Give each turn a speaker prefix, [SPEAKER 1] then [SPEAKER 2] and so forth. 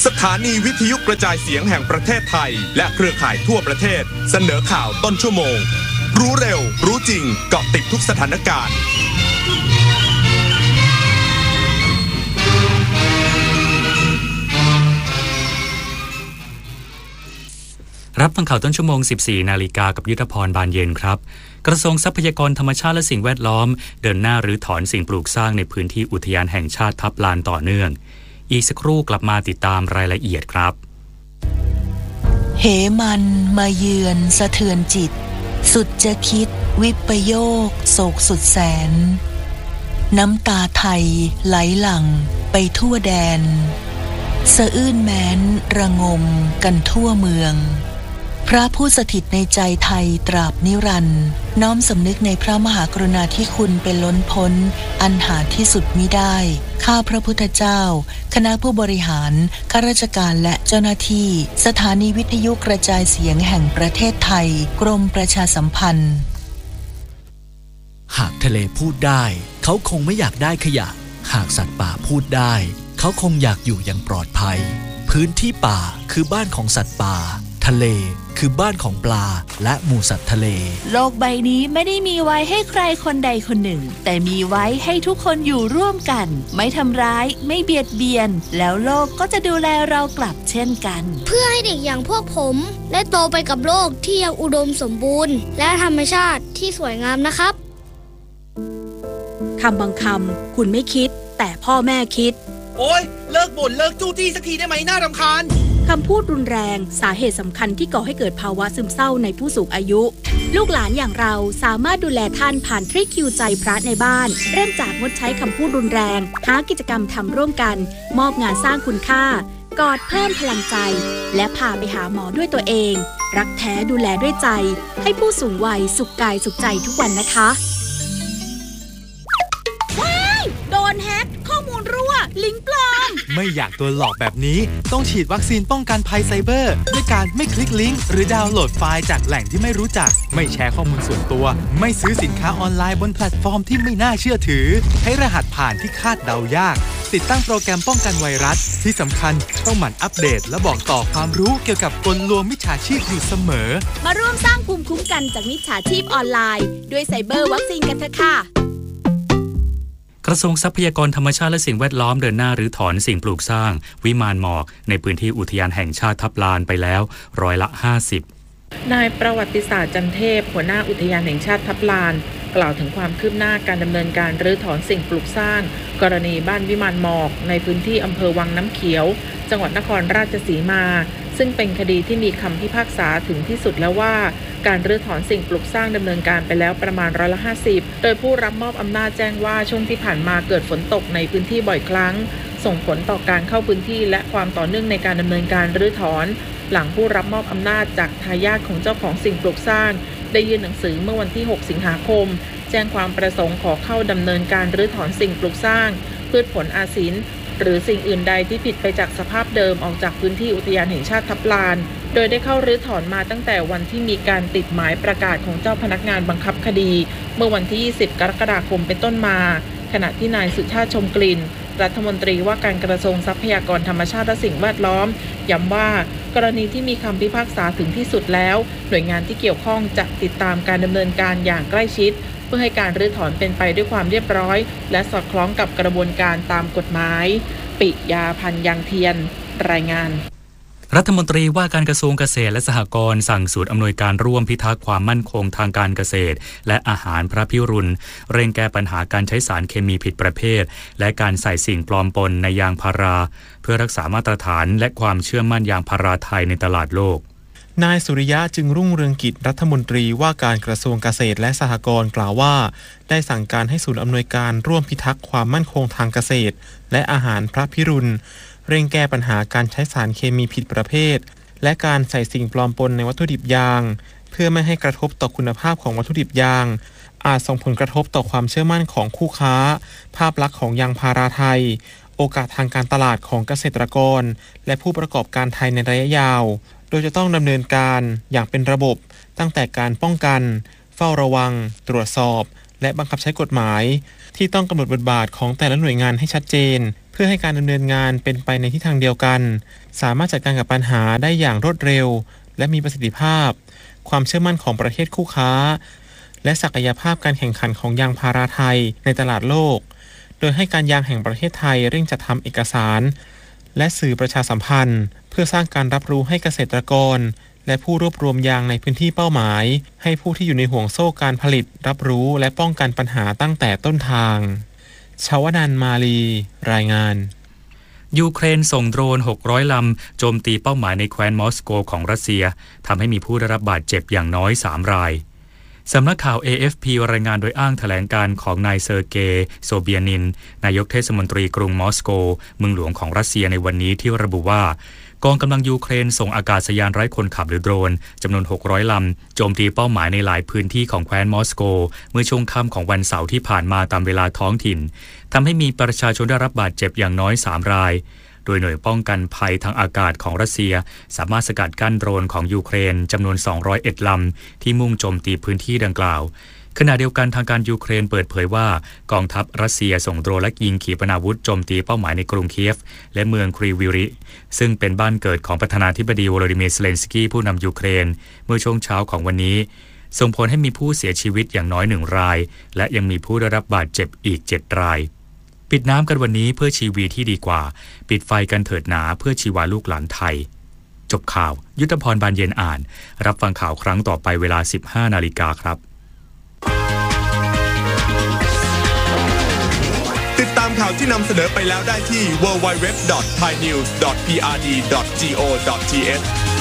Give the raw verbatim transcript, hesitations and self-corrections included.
[SPEAKER 1] สถานีวิทยุกระจายเสียงแห่งประเทศไทยและเครือข่ายทั่วประเทศเสนอข่าวต้นชั่วโมงรู้เร็วรู้จริงเกาะติดทุกสถานการณ์
[SPEAKER 2] รับฟังข่าวต้นชั่วโมง สิบสี่นาฬิกากับยุทธพรบานเย็นครับกระทรวงทรัพยากรธรรมชาติและสิ่งแวดล้อมเดินหน้ารื้อถอนสิ่งปลูกสร้างในพื้นที่อุทยานแห่งชาติทับลานต่อเนื่องอีกสักครู่กลับมาติดตามรายละเอียดครับ
[SPEAKER 3] เหมันมาเยือนสะเทือนจิตสุดจะคิดวิปโยคโศกสุดแสนน้ำตาไทยไหลหลั่งไปทั่วแดนสะอื้นแม้นระงมกันทั่วเมืองพระผู้สถิตในใจไทยตราบนิรันดร์น้อมสำนึกในพระมหากรุณาธิคุณเป็นล้นพ้นอันหาที่สุดมิได้ข้าพระพุทธเจ้าคณะผู้บริหารข้าราชการและเจ้าหน้าที่สถานีวิทยุกระจายเสียงแห่งประเทศไทยกรมประชาสัมพันธ์
[SPEAKER 4] หากทะเลพูดได้เขาคงไม่อยากได้ขยะหากสัตว์ป่าพูดได้เขาคงอยากอยู่อย่างปลอดภัยพื้นที่ป่าคือบ้านของสัตว์ป่าทะเลคือบ้านของปลาและหมู่สัตว์ทะเล
[SPEAKER 5] โลกใบนี้ไม่ได้มีไว้ให้ใครคนใดคนหนึ่งแต่มีไว้ให้ทุกคนอยู่ร่วมกันไม่ทำร้ายไม่เบียดเบียนแล้วโลกก็จะดูแลเรากลับเช่นกัน
[SPEAKER 6] เพื่อให้เด็กอย่างพวกผมได้โตไปกับโลกที่ยังอุดมสมบูรณ์และธรรมชาติที่สวยงามนะครับ
[SPEAKER 7] คำบางคำคุณไม่คิดแต่พ่อแม่คิด
[SPEAKER 8] โอ๊ยเลิกบ่นเลิกจู้จี้สักทีได้ไหมน่ารำคาญ
[SPEAKER 7] คำพูดรุนแรงสาเหตุสำคัญที่ก่อให้เกิดภาวะซึมเศร้าในผู้สูงอายุลูกหลานอย่างเราสามารถดูแลท่านผ่านทริคคิวใจพระในบ้านเริ่มจากงดใช้คำพูดรุนแรงหากิจกรรมทำร่วมกันมอบงานสร้างคุณค่ากอดเพิ่มพลังใจและพาไปหาหมอด้วยตัวเองรักแท้ดูแลด้วยใจให้ผู้สูงวัยสุขกายสุขใจทุกวันนะคะ
[SPEAKER 9] ว้ายโดนแฮกข้อมูลรั่วลิงก์ปลอม
[SPEAKER 10] ไม่อยากโดนหลอกแบบนี้ต้องฉีดวัคซีนป้องกันภัยไซเบอร์ด้วยการไม่คลิกลิงก์หรือดาวน์โหลดไฟล์จากแหล่งที่ไม่รู้จักไม่แชร์ข้อมูลส่วนตัวไม่ซื้อสินค้าออนไลน์บนแพลตฟอร์มที่ไม่น่าเชื่อถือใช้รหัสผ่านที่คาดเดายากติดตั้งโปรแกรมป้องกันไวรัสที่สำคัญต้องหมั่นอัปเดตและบอกต่อความรู้เกี่ยวกับกลลวงมิจฉาชีพอยู่เสมอ
[SPEAKER 7] มาร่วมสร้างภูมิคุ้มกันจากมิจฉาชีพออนไลน์ด้วยไซเบอร์วัคซีนกันเถอะค่ะ
[SPEAKER 2] กระทรวงทรัพยากรธรรมชาติและสิ่งแวดล้อมเดินหน้ารื้อถอนสิ่งปลูกสร้างวิมานหมอกในพื้นที่อุทยานแห่งชาติทับลานไปแล้วร้อยละห้าสิบ
[SPEAKER 11] นายประวัติศาสตร์จันเทพหัวหน้าอุทยานแห่งชาติทับลานกล่าวถึงความคืบหน้าการดำเนินการรื้อถอนสิ่งปลูกสร้างกรณีบ้านวิมานหมอกในพื้นที่อำเภอวังน้ำเขียวจังหวัดนครราชสีมาซึ่งเป็นคดีที่มีคำพิพากษาถึงที่สุดแล้วว่าการรื้อถอนสิ่งปลูกสร้างดำเนินการไปแล้วประมาณร้อยละห้าสิบโดยผู้รับมอบอำนาจแจ้งว่าช่วงที่ผ่านมาเกิดฝนตกในพื้นที่บ่อยครั้งส่งผลต่อการเข้าพื้นที่และความต่อเนื่องในการดำเนินการรื้อถอนหลังผู้รับมอบอำนาจจากทายาทของเจ้าของสิ่งปลูกสร้างได้ยื่นหนังสือเมื่อวันที่หกสิงหาคมแจ้งความประสงค์ขอเข้าดำเนินการรื้อถอนสิ่งปลูกสร้างพืชผลอาศินหรือสิ่งอื่นใดที่ผิดไปจากสภาพเดิมออกจากพื้นที่อุทยานแห่งชาติทับลานโดยได้เข้ารื้อถอนมาตั้งแต่วันที่มีการติดหมายประกาศของเจ้าพนักงานบังคับคดีเมื่อวันที่ยี่สิบกรกฎาคมเป็นต้นมาขณะที่นายสุชาติชมกลิ่นรัฐมนตรีว่าการกระทรวงทรัพยากรธรรมชาติและสิ่งแวดล้อมย้ำว่ากรณีที่มีคำพิพากษาถึงที่สุดแล้วหน่วยงานที่เกี่ยวข้องจะติดตามการดำเนินการอย่างใกล้ชิดเพื่อให้การรื้อถอนเป็นไปด้วยความเรียบร้อยและสอดคล้องกับกระบวนการตามกฎหมายปิยาพันธ์ยังเทียนรายงาน
[SPEAKER 2] รัฐมนตรีว่าการกระทรวงเกษตรและสหกรณ์สั่งศูนย์อำนวยการร่วมพิทักษ์ความมั่นคงทางการเกษตรและอาหารพระพิรุณเร่งแก้ปัญหาการใช้สารเคมีผิดประเภทและการใส่สิ่งปลอมปนในยางพาราเพื่อรักษามาตรฐานและความเชื่อมั่นยางพาราไทยในตลาดโลก
[SPEAKER 12] นายสุริยะจึงรุ่งเรืองกิจรัฐมนตรีว่าการกระทรวงเกษตรและสหกรณ์กล่าวว่าได้สั่งการให้ศูนย์อำนวยการร่วมพิทักษ์ความมั่นคงทางเกษตรและอาหารพระพิรุณเร่งแก้ปัญหาการใช้สารเคมีผิดประเภทและการใส่สิ่งปลอมปนในวัตถุดิบยางเพื่อไม่ให้กระทบต่อคุณภาพของวัตถุดิบยางอาจส่งผลกระทบต่อความเชื่อมั่นของคู่ค้าภาพลักษณ์ของยางพาราไทยโอกาสทางการตลาดของเกษตรกรและผู้ประกอบการไทยในระยะยาวโดยจะต้องดำเนินการอย่างเป็นระบบตั้งแต่การป้องกันเฝ้าระวังตรวจสอบและบังคับใช้กฎหมายที่ต้องกำหนดบทบาทของแต่ละหน่วยงานให้ชัดเจนเพื่อให้การดำเนินงานเป็นไปในทิศทางเดียวกันสามารถจัดการกับปัญหาได้อย่างรวดเร็วและมีประสิทธิภาพความเชื่อมั่นของประเทศคู่ค้าและศักยภาพการแข่งขันของยางพาราไทยในตลาดโลกโดยให้การยางแห่งประเทศไทยเร่งจัดทำเอกสารและสื่อประชาสัมพันธ์เพื่อสร้างการรับรู้ให้เกษตรกรและผู้รวบรวมยางในพื้นที่เป้าหมายให้ผู้ที่อยู่ในห่วงโซ่การผลิตรับรู้และป้องกันปัญหาตั้งแต่ต้นทางชวนันท์ มาลีรายงาน
[SPEAKER 2] ยูเครนส่งโดรนหกร้อยลำโจมตีเป้าหมายในแคว้นมอสโกของรัสเซียทำให้มีผู้ได้รับบาดเจ็บอย่างน้อยสามรายสำนักข่าว เอ เอฟ พี รายงานโดยอ้างแถลงการของนายเซอร์เกย์โซเบียนินนายกเทศมนตรีกรุงมอสโกเมืองหลวงของรัสเซียในวันนี้ที่ระบุว่ากองกำลังยูเครนส่งอากาศยานไร้คนขับหรือโดรนจำนวนหกร้อยลำโจมตีเป้าหมายในหลายพื้นที่ของแคว้นมอสโกเมื่อช่วงค่ำของวันเสาร์ที่ผ่านมาตามเวลาท้องถิ่นทำให้มีประชาชนได้รับบาดเจ็บอย่างน้อยสามรายโดยหน่วยป้องกันภัยทางอากาศของรัสเซียสามารถสกัดกั้นโดรนของยูเครนจำนวนสองร้อยเอ็ดลำที่มุ่งโจมตีพื้นที่ดังกล่าวขณะเดียวกันทางการยูเครนเปิดเผยว่ากองทัพรัสเซียส่งโดรนและยิงขีปนาวุธโจมตีเป้าหมายในกรุงเคียฟและเมืองครีวิริซึ่งเป็นบ้านเกิดของประธานาธิบดีโวโลดิเมียร์ เซเลนสกี้ผู้นำยูเครนเมื่อช่วงเช้าของวันนี้ส่งผลให้มีผู้เสียชีวิตอย่างน้อยหนึ่งรายและยังมีผู้ได้รับบาดเจ็บอีกเจ็ดรายปิดน้ำกันวันนี้เพื่อชีวีที่ดีกว่าปิดไฟกันเถิดหนาเพื่อชีวาลูกหลานไทยจบข่าวยุทธพรบานเย็นอ่านรับฟังข่าวครั้งต่อไปเวลา สิบห้านาฬิกาครับ
[SPEAKER 1] ติดตามข่าวที่นำเสนอไปแล้วได้ที่ ดับเบิลยู ดับเบิลยู ดับเบิลยู ดอท ไทยนิวส์ ดอท พี อาร์ ดี ดอท จี โอ ดอท ที เอช